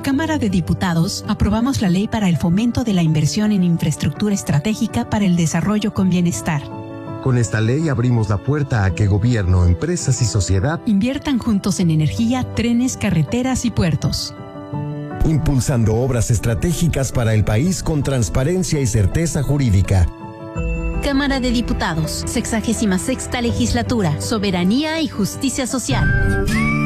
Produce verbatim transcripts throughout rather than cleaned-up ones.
la Cámara de Diputados aprobamos la Ley para el Fomento de la Inversión en Infraestructura Estratégica para el Desarrollo con Bienestar. Con esta ley abrimos la puerta a que gobierno, empresas y sociedad inviertan juntos en energía, trenes, carreteras y puertos. Impulsando obras estratégicas para el país con transparencia y certeza jurídica. Cámara de Diputados, sexagésima sexta legislatura, soberanía y justicia social.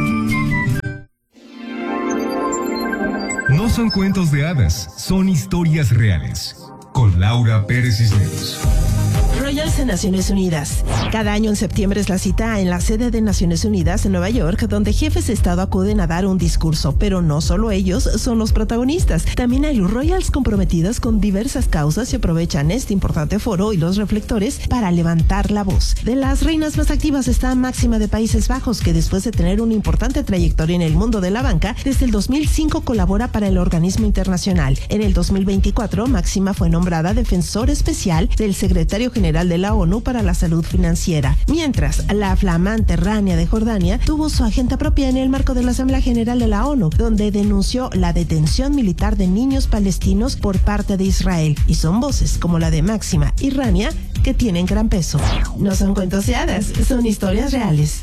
No son cuentos de hadas, son historias reales. Con Laura Pérez Cisneros. Royals en Naciones Unidas. Cada año en septiembre es la cita en la sede de Naciones Unidas en Nueva York, donde jefes de Estado acuden a dar un discurso, pero no solo ellos son los protagonistas. También hay Royals comprometidos con diversas causas y aprovechan este importante foro y los reflectores para levantar la voz. De las reinas más activas está Máxima de Países Bajos, que después de tener una importante trayectoria en el mundo de la banca, desde el dos mil cinco colabora para el organismo internacional. En el dos mil veinticuatro, Máxima fue nombrada defensor especial del secretario general de la ONU para la salud financiera, mientras la flamante Rania de Jordania tuvo su agenda propia en el marco de la Asamblea General de la ONU, donde denunció la detención militar de niños palestinos por parte de Israel, y son voces como la de Máxima y Rania que tienen gran peso. No son cuentos de hadas, son historias reales.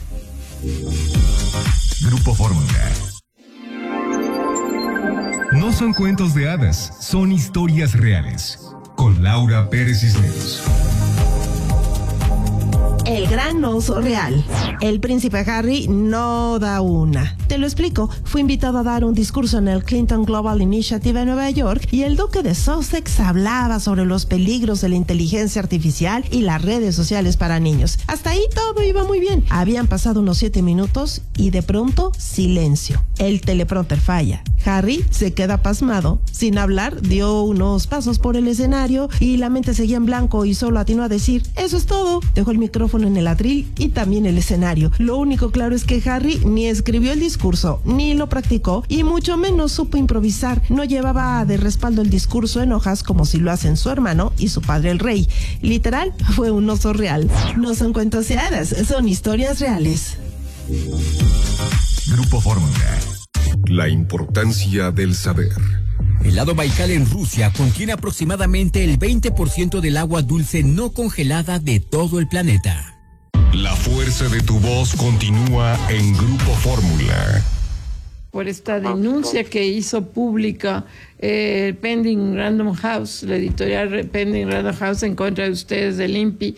Grupo Fórmula. No son cuentos de hadas, son historias reales. Con Laura Pérez Cisneros. El gran oso real. El príncipe Harry no da una. Te lo explico. Fue invitado a dar un discurso en el Clinton Global Initiative en Nueva York y el duque de Sussex hablaba sobre los peligros de la inteligencia artificial y las redes sociales para niños. Hasta ahí todo iba muy bien. Habían pasado unos siete minutos y de pronto silencio. El teleprompter falla. Harry se queda pasmado. Sin hablar, dio unos pasos por el escenario y la mente seguía en blanco y solo atinó a decir: eso es todo. Dejó el micrófono en el atril y también el escenario. Lo único claro es que Harry ni escribió el discurso, ni lo practicó, y mucho menos supo improvisar. No llevaba de respaldo el discurso en hojas como si lo hacen su hermano y su padre el rey. Literal, fue un oso real. No son cuentos de hadas, son historias reales. Grupo Fórmula. La importancia del saber. El lago Baikal en Rusia contiene aproximadamente el veinte por ciento del agua dulce no congelada de todo el planeta. La fuerza de tu voz continúa en Grupo Fórmula. Por esta denuncia que hizo pública eh, Pending Random House, la editorial Pending Random House en contra de ustedes del I N P I,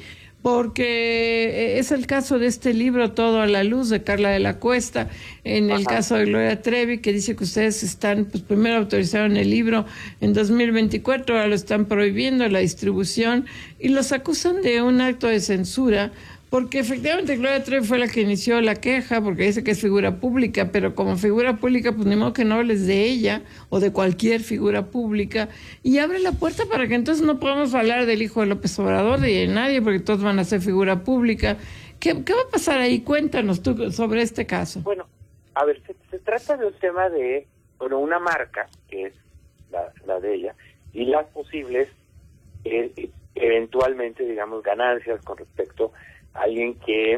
porque es el caso de este libro Todo a la Luz de Carla de la Cuesta, en el Ajá. caso de Gloria Trevi, que dice que ustedes están, pues primero autorizaron el libro en dos mil veinticuatro, ahora lo están prohibiendo la distribución y los acusan de un acto de censura, porque efectivamente Gloria Trevi fue la que inició la queja, porque dice que es figura pública, pero como figura pública, pues ni modo que no hables de ella o de cualquier figura pública, y abre la puerta para que entonces no podamos hablar del hijo de López Obrador ni de nadie, porque todos van a ser figura pública. ¿Qué, qué va a pasar ahí? Cuéntanos tú sobre este caso. Bueno, a ver, se, se trata de un tema de, bueno, una marca, que es la, la de ella, y las posibles, eh, eventualmente, digamos, ganancias con respecto alguien que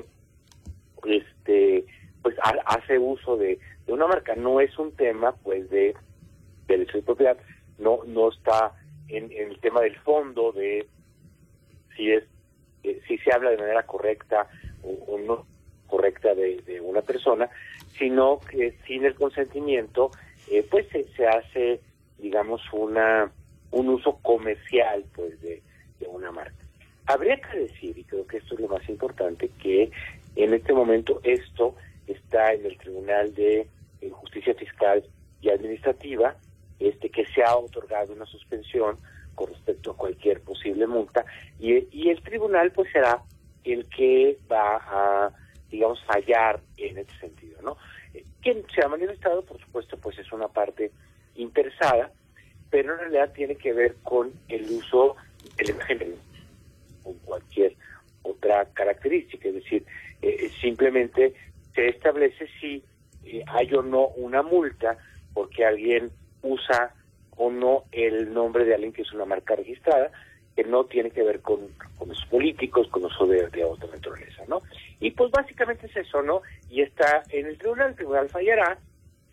este pues ha, hace uso de, de una marca. No es un tema pues de derecho de propiedad, no no está en, en el tema del fondo de si es eh, si se habla de manera correcta o, o no correcta de, de una persona, sino que sin el consentimiento eh, pues se, se hace, digamos, una un uso comercial pues de, de una marca. Habría que decir, y creo que esto es lo más importante, que en este momento esto está en el Tribunal de Justicia Fiscal y Administrativa, este que se ha otorgado una suspensión con respecto a cualquier posible multa, y, y el tribunal pues será el que va a, digamos, fallar en este sentido, ¿no? Que se ha manifestado, por supuesto, pues es una parte interesada, pero en realidad tiene que ver con el uso del imagen con cualquier otra característica, es decir, eh, simplemente se establece si eh, hay o no una multa porque alguien usa o no el nombre de alguien que es una marca registrada, que no tiene que ver con, con los políticos, con uso de, de otra naturaleza, ¿no? Y pues básicamente es eso, ¿no? Y está en el tribunal, el tribunal fallará,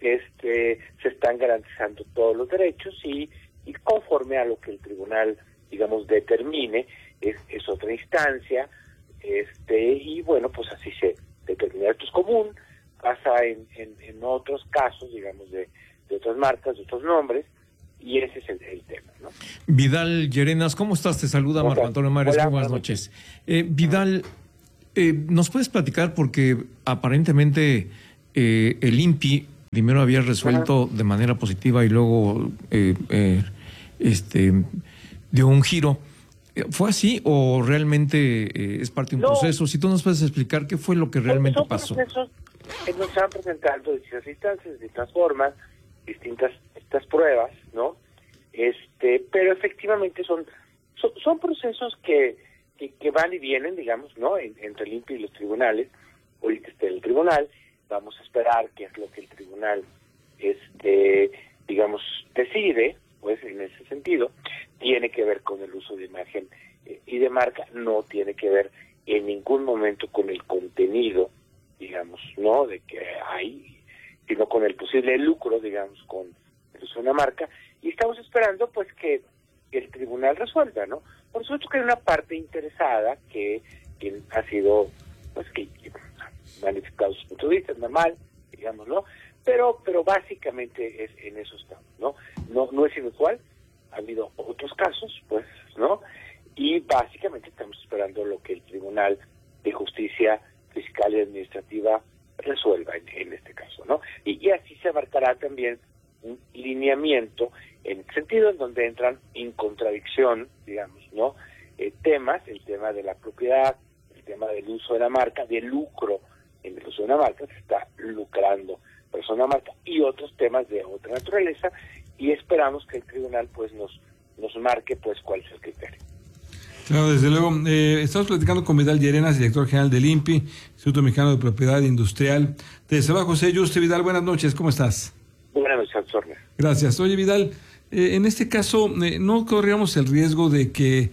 este se están garantizando todos los derechos y, y conforme a lo que el tribunal, digamos, determine, es, es otra instancia, este y bueno, pues así se determina. Esto es común, pasa en, en, en otros casos, digamos, de, de otras marcas, de otros nombres, y ese es el, el tema, ¿no? Vidal Llerenas, ¿cómo estás? Te saluda Marco Hola. Antonio Mares, Hola, muy buenas buenas noches. Eh, Vidal, eh, ¿nos puedes platicar? Porque aparentemente eh, el I N P I primero había resuelto Ajá. de manera positiva y luego eh, eh, este dio un giro. ¿Fue así o realmente eh, es parte de un no. proceso? Si tú nos puedes explicar qué fue lo que realmente son pasó. Procesos que nos están presentando distintas instancias, distintas formas, distintas estas pruebas, ¿no? Este, pero efectivamente son son, son procesos que, que que van y vienen, digamos, ¿no? En, entre el I N P I y los tribunales. Ahorita está el tribunal, vamos a esperar qué es lo que el tribunal, este, digamos, decide, pues en ese sentido. Tiene que ver con el uso de imagen eh, y de marca, no tiene que ver en ningún momento con el contenido, digamos, ¿no? De que hay, sino con el posible lucro, digamos, con el uso de una marca. Y estamos esperando, pues, que el tribunal resuelva, ¿no? Por supuesto que hay una parte interesada que, que ha sido, pues, que, que ha manifestado sus puntos de vista, es normal, digamos, ¿no? Pero, pero básicamente es en eso estamos, ¿no? No, no es inusual. Ha habido otros casos, pues, ¿no? Y básicamente estamos esperando lo que el Tribunal de Justicia Fiscal y Administrativa resuelva en, en este caso, ¿no? Y, y así se abarcará también un lineamiento en el sentido en donde entran en contradicción, digamos, ¿no? Eh, temas, el tema de la propiedad, el tema del uso de la marca, del lucro en el uso de una marca, se está lucrando persona marca y otros temas de otra naturaleza. Y esperamos que el tribunal pues nos nos marque pues cuál es el criterio. Claro, desde luego. Eh, estamos platicando con Vidal Llerenas, director general del I N P I, Instituto Mexicano de Propiedad Industrial. Te saluda José Yuste. Vidal, buenas noches, ¿cómo estás? Buenas noches, Antonio. Gracias. Oye, Vidal, eh, en este caso, eh, ¿no corríamos el riesgo de que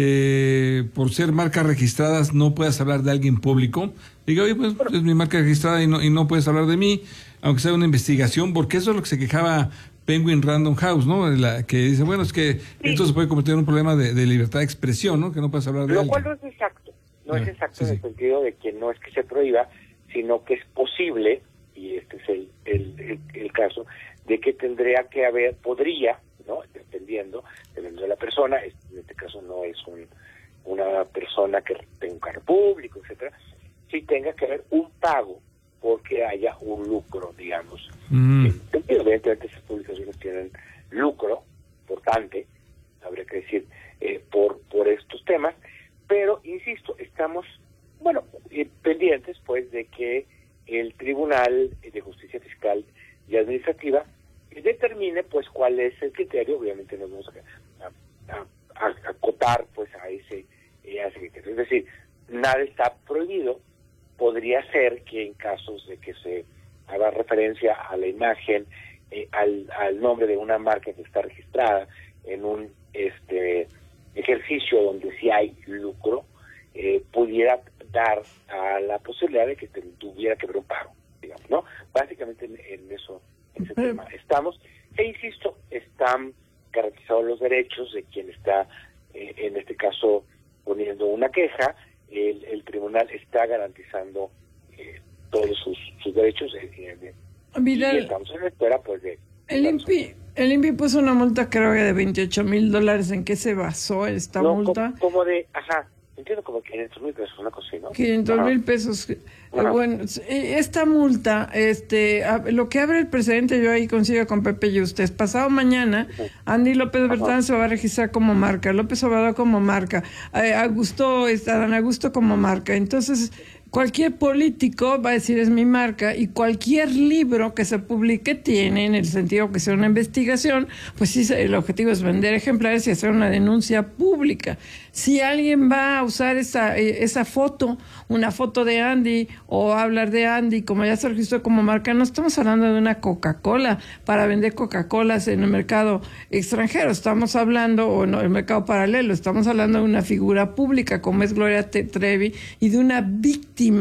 eh, por ser marcas registradas no puedas hablar de alguien público? Diga, oye, pues es mi marca registrada y no, y no puedes hablar de mí, aunque sea una investigación, porque eso es lo que se quejaba Penguin Random House, ¿no? La que dice, bueno, es que sí. esto se puede convertir en un problema de, de libertad de expresión, ¿no? Que no puedes hablar de Lo alguien. cual no es exacto. No ah, es exacto sí, en el sí. sentido de que no es que se prohíba, sino que es posible, y este es el, el, el, el caso, de que tendría que haber, podría, ¿no? Dependiendo, dependiendo de la persona, en este caso no es un, una persona que tenga un cargo público, etcétera, sí tenga que haber un pago porque haya un lucro, digamos. Mm. Evidentemente esas publicaciones tienen lucro importante, habría que decir, eh, por por estos temas, pero, insisto, estamos, bueno, eh, pendientes, pues, de que el Tribunal de Justicia Fiscal y Administrativa determine, pues, cuál es el criterio. Obviamente nos vamos a, a, a, a acotar, pues, a ese, a ese criterio. Es decir, nada está prohibido. Podría ser que en casos de que se haga referencia a la imagen, eh, al, al nombre de una marca que está registrada en un este ejercicio donde sí hay lucro, eh, pudiera dar a la posibilidad de que te, tuviera que haber un pago, digamos, ¿no? Básicamente en, en eso, en ese tema estamos. E insisto, están garantizados los derechos de quien está, eh, en este caso, poniendo una queja. El, el tribunal está garantizando eh, todos sus, sus derechos eh, eh, Vidal, y estamos en la espera pues de el I N P I el I N P I puso una multa creo que de veintiocho mil dólares. ¿En qué se basó esta no, multa? Como, como de, ajá, entiendo como quinientos mil pesos, una cosa así, ¿no? quinientos mil pesos. Eh, bueno, esta multa, este, lo que abre el precedente, yo ahí consigo con Pepe y ustedes. Pasado mañana, uh-huh. Andy López Beltrán se va a registrar como marca, López Obrador como marca, eh, Augusto, Adán Augusto como marca. Entonces, cualquier político va a decir es mi marca, y cualquier libro que se publique tiene, en el sentido que sea una investigación, pues sí, el objetivo es vender ejemplares y hacer una denuncia pública. Si alguien va a usar esa esa foto, una foto de Andy, o hablar de Andy, como ya se registró como marca, no estamos hablando de una Coca-Cola para vender Coca-Colas en el mercado extranjero, estamos hablando, o en el mercado paralelo, estamos hablando de una figura pública como es Gloria Trevi y de una víctima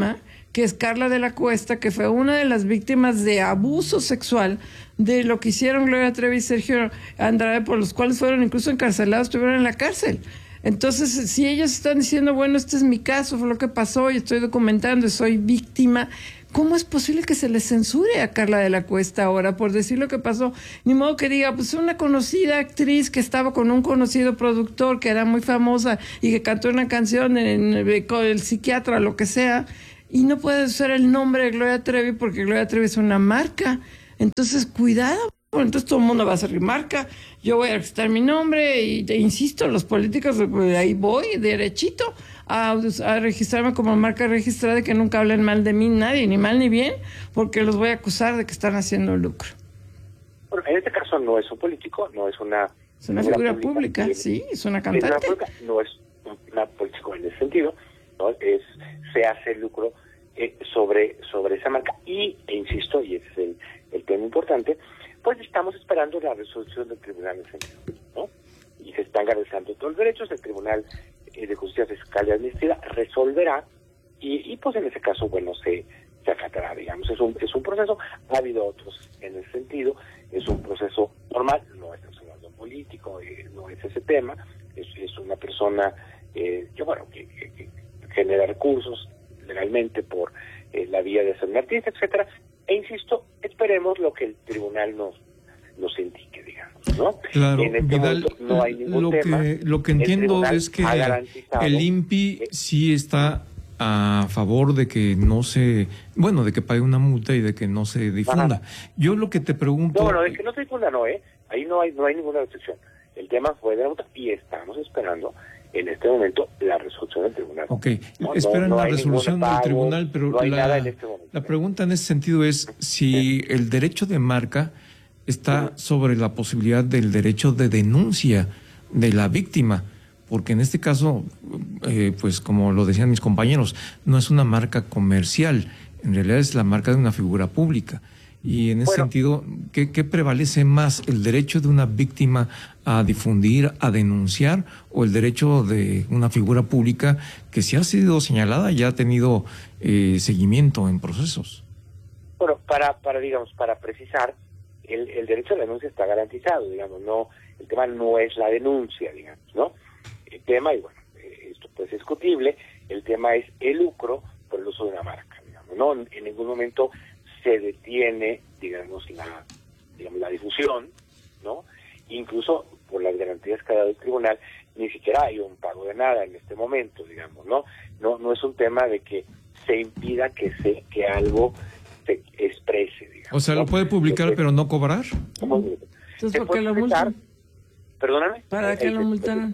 que es Carla de la Cuesta, que fue una de las víctimas de abuso sexual de lo que hicieron Gloria Trevi y Sergio Andrade, por los cuales fueron incluso encarcelados, estuvieron en la cárcel. Entonces, si ellos están diciendo, bueno, este es mi caso, fue lo que pasó y estoy documentando y soy víctima, ¿cómo es posible que se le censure a Carla de la Cuesta ahora por decir lo que pasó? Ni modo que diga, pues una conocida actriz que estaba con un conocido productor que era muy famosa y que cantó una canción en, en, con el psiquiatra, lo que sea, y no puede usar el nombre de Gloria Trevi porque Gloria Trevi es una marca. Entonces, cuidado. Bueno, entonces todo el mundo va a hacer marca, yo voy a registrar mi nombre y te insisto, los políticos, pues, ahí voy derechito a, a registrarme como marca registrada y que nunca hablen mal de mí nadie, ni mal ni bien, porque los voy a acusar de que están haciendo lucro. Bueno, en este caso no es un político, no es una... Es una figura pública, pública sí, es una cantante. Es una pública, no es una político en ese sentido, ¿no? Es, se hace lucro eh, sobre, sobre esa marca y, e insisto, y ese es el, el tema importante, pues estamos esperando la resolución del Tribunal de Sentencia, ¿no? Y se están garantizando todos los derechos, el Tribunal de Justicia Fiscal y Administrativa resolverá y, y pues en ese caso, bueno, se, se acatará, digamos, es un, es un proceso, ha habido otros en ese sentido, es un proceso normal, no estamos hablando político, eh, no es ese tema, es, es una persona eh, que, bueno, que, que, que genera recursos legalmente por eh, la vía de ser un artista, etcétera. E insisto, esperemos lo que el tribunal nos nos indique, digamos, ¿no? Claro, en este Vidal, no hay ningún lo tema. que lo que entiendo es que el I N P I sí está a favor de que no se, bueno, de que pague una multa y de que no se difunda. Ajá. Yo lo que te pregunto... No, no, de que no se difunda no, ¿eh? Ahí no hay no hay ninguna restricción. El tema fue de la multa y estamos esperando en este momento la resolución del tribunal. Ok, no, esperan no, no la resolución pago, del tribunal, pero no hay la, nada en este momento. La pregunta en ese sentido es si el derecho de marca está sobre la posibilidad del derecho de denuncia de la víctima, porque en este caso, eh, pues como lo decían mis compañeros, no es una marca comercial, en realidad es la marca de una figura pública. Y en ese bueno, sentido, ¿qué, ¿qué prevalece más? ¿El derecho de una víctima a difundir, a denunciar, o el derecho de una figura pública que si ha sido señalada ya ha tenido eh, seguimiento en procesos? Bueno, para, para digamos, para precisar, el, el derecho a la denuncia está garantizado, digamos, no, el tema no es la denuncia, digamos, ¿no? El tema, y bueno, esto pues es discutible, el tema es el lucro por el uso de una marca, digamos, ¿no? En ningún momento se detiene, digamos, la, digamos, la difusión, ¿no? Incluso por las garantías que ha dado el tribunal, ni siquiera hay un pago de nada en este momento, digamos, ¿no? No, no es un tema de que se impida que se que algo se exprese, digamos. O sea, ¿no? lo puede publicar, Entonces, pero no cobrar. Entonces, ¿por qué lo multan? Perdóname. ¿Para qué lo multan?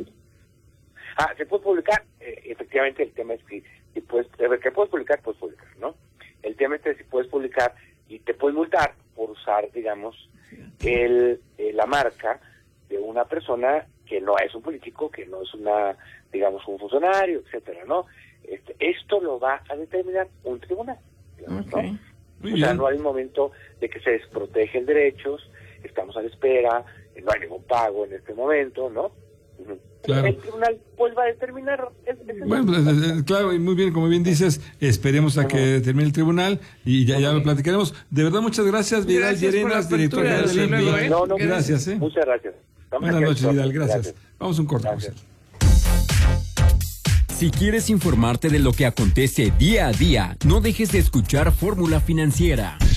Ah, se puede publicar, eh, efectivamente el tema es que si puedes, que puedes publicar, puedes publicar, ¿no? El tema es que si puedes publicar y te puedes multar por usar, digamos, el, eh, la marca de una persona que no es un político, que no es una, digamos, un funcionario, etcétera, ¿no? Este, esto lo va a determinar un tribunal, digamos, okay. ¿no? O sea, no hay un momento de que se desprotegen derechos, estamos a la espera, no hay ningún pago en este momento, ¿no? Claro. El tribunal pues va a determinar. Es, es bueno, pues, claro, y muy bien, como bien dices, esperemos a que termine el tribunal y ya, ya lo platicaremos. De verdad, muchas gracias, Vidal Llerenas, director general del I N P I. No, no, gracias, ¿eh? Muchas gracias. Estamos Buenas noches, Vidal, gracias. gracias. Vamos a un corte. Si quieres informarte de lo que acontece día a día, no dejes de escuchar Fórmula Financiera.